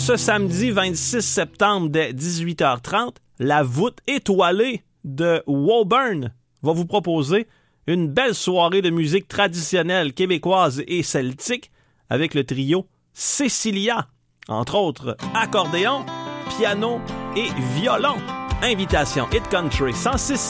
ce samedi 26 septembre dès 18h30, la voûte étoilée de Woburn va vous proposer une belle soirée de musique traditionnelle québécoise et celtique avec le trio Cécilia, entre autres accordéon, piano et violon. Invitation Hit Country 106.7.